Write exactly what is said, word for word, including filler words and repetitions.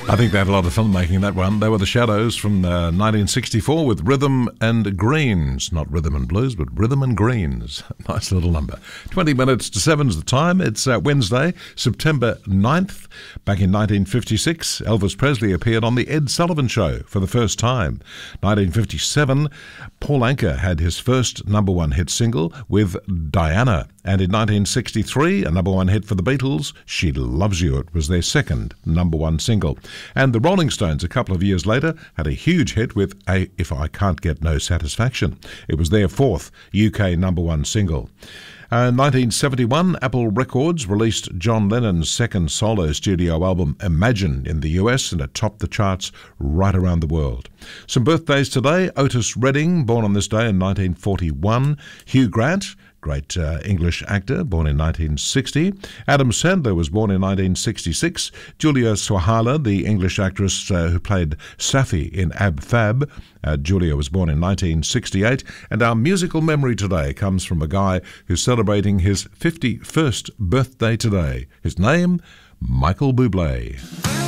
I think they had a lot of fun making that one. They were the Shadows from uh, nineteen sixty-four with Rhythm and Greens. Not Rhythm and Blues, but Rhythm and Greens. Nice little number. twenty minutes to seven's the time. It's uh, Wednesday, September ninth. Back in nineteen fifty-six, Elvis Presley appeared on The Ed Sullivan Show for the first time. nineteen fifty-seven, Paul Anka had his first number one hit single with Diana. And in nineteen sixty-three, a number one hit for the Beatles, She Loves You. It was their second number one single. And the Rolling Stones, a couple of years later, had a huge hit with a If I Can't Get No Satisfaction. It was their fourth U K number one single. Uh, in nineteen seventy-one, Apple Records released John Lennon's second solo studio album, Imagine, in the U S, and it topped the charts right around the world. Some birthdays today: Otis Redding, born on this day in nineteen forty-one. Hugh Grant, great uh, English actor, born in nineteen sixty. Adam Sandler was born in nineteen sixty-six. Julia Swahala, the English actress uh, who played Safi in Ab Fab. Uh, Julia was born in nineteen sixty-eight. And our musical memory today comes from a guy who's celebrating his fifty-first birthday today. His name, Michael Bublé.